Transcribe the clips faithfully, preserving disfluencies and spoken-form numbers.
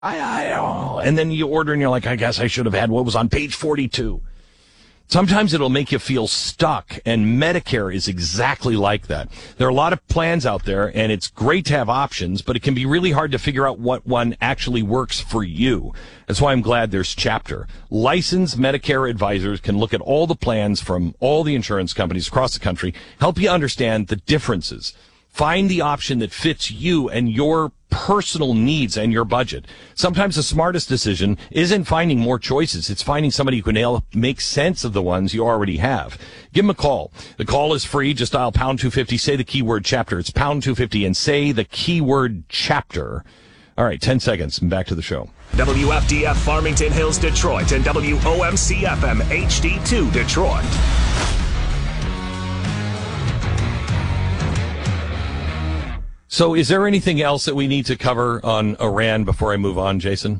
I, I, oh. And then you order and you're like, I guess I should have had what was on page forty-two. Sometimes it'll make you feel stuck, and Medicare is exactly like that. There are a lot of plans out there, and it's great to have options, but it can be really hard to figure out what one actually works for you. That's why I'm glad there's Chapter. Licensed Medicare advisors can look at all the plans from all the insurance companies across the country, help you understand the differences. Find the option that fits you and your personal needs and your budget. Sometimes the smartest decision isn't finding more choices. It's finding somebody who can help make sense of the ones you already have. Give them a call. The call is free. Just dial pound two fifty. Say the keyword chapter. It's pound two fifty and say the keyword chapter. All right, ten seconds and back to the show. W F D F Farmington Hills, Detroit, and W O M C F M H D two, Detroit. So is there anything else that we need to cover on Iran before I move on, Jason?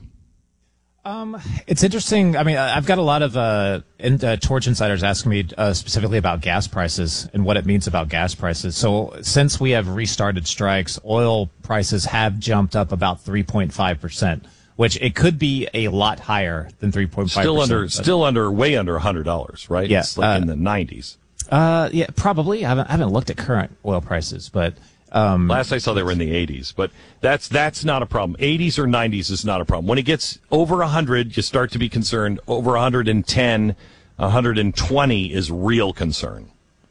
Um, it's interesting. I mean, I've got a lot of uh, in, uh, Torch insiders asking me uh, specifically about gas prices and what it means about gas prices. So since we have restarted strikes, oil prices have jumped up about three point five percent, which it could be a lot higher than three point five percent. Still under, still under, way under one hundred dollars, right? Yeah, it's like uh, in the nineties. Uh, yeah, probably. I haven't, I haven't looked at current oil prices, but... Um, Last I saw, they were in the eighties, but that's that's not a problem. eighties or nineties is not a problem. When it gets over one hundred, you start to be concerned. Over one hundred ten, one hundred twenty is real concern.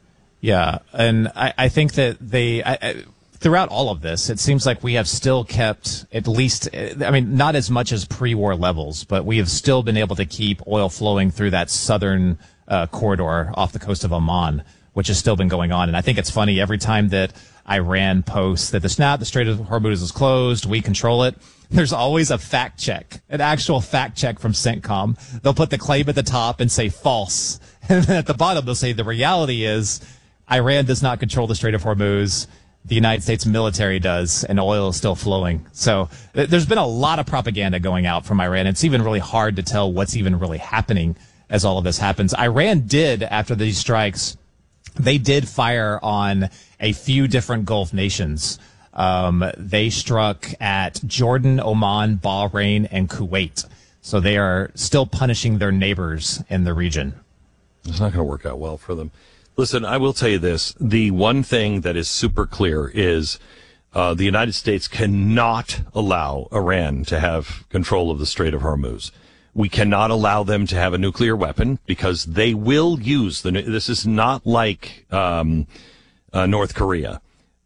Yeah, and I, I think that they, I, I, throughout all of this, it seems like we have still kept at least, I mean, not as much as pre-war levels, but we have still been able to keep oil flowing through that southern uh, corridor off the coast of Oman, which has still been going on. And I think it's funny every time that Iran posts that the snap, the Strait of Hormuz is closed, we control it, there's always a fact check, an actual fact check from CENTCOM. They'll put the claim at the top and say false. And then at the bottom, they'll say the reality is Iran does not control the Strait of Hormuz. The United States military does, and oil is still flowing. So th- there's been a lot of propaganda going out from Iran. It's even really hard to tell what's even really happening as all of this happens. Iran did, after these strikes, they did fire on a few different Gulf nations. Um, they struck at Jordan, Oman, Bahrain, and Kuwait. So they are still punishing their neighbors in the region. It's not going to work out well for them. Listen, I will tell you this. The one thing that is super clear is uh, the United States cannot allow Iran to have control of the Strait of Hormuz. We cannot allow them to have a nuclear weapon because they will use the. This is not like um, uh, North Korea.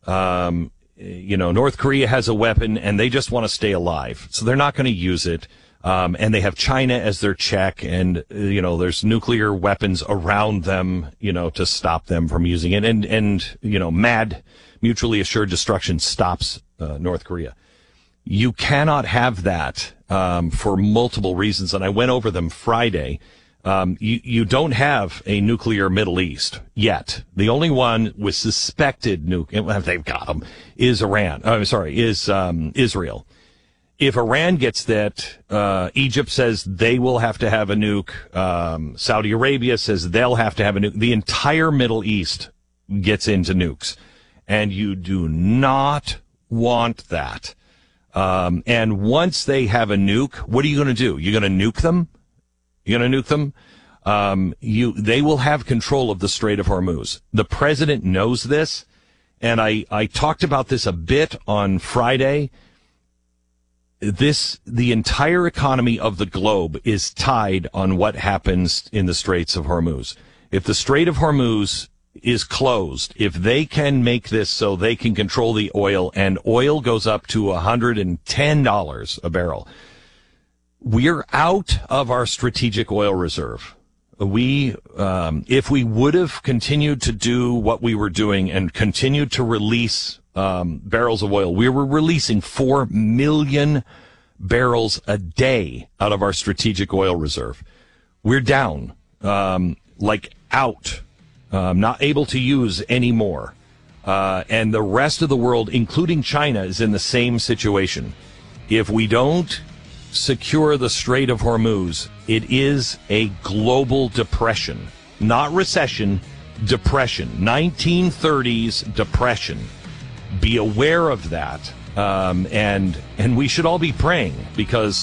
Um, you know, North Korea has a weapon and they just want to stay alive, so they're not going to use it. Um, and they have China as their check, and uh, you know, there's nuclear weapons around them, you know, to stop them from using it. And and you know, mad, mutually assured destruction stops uh, North Korea. You cannot have that um, for multiple reasons, and I went over them Friday. Um, you, you don't have a nuclear Middle East yet. The only one with suspected nuke, they've got them, is Iran. Oh, I'm sorry, is um, Israel. If Iran gets that, uh, Egypt says they will have to have a nuke. Um, Saudi Arabia says they'll have to have a nuke. The entire Middle East gets into nukes, and you do not want that. Um, and once they have a nuke, what are you going to do? You're going to nuke them? You're going to nuke them? Um, you, they will have control of the Strait of Hormuz. The president knows this. And I, I talked about this a bit on Friday. This, the entire economy of the globe is tied on what happens in the Straits of Hormuz. If the Strait of Hormuz is closed, if they can make this so they can control the oil, and oil goes up to one hundred ten dollars a barrel, we're out of our strategic oil reserve. We, um, if we would have continued to do what we were doing and continued to release um, barrels of oil, we were releasing four million barrels a day out of our strategic oil reserve. We're down, um, like out. Um, not able to use anymore. Uh, and the rest of the world, including China, is in the same situation. If we don't secure the Strait of Hormuz, it is a global depression. Not recession, depression. nineteen thirties depression. Be aware of that. Um, and and we should all be praying because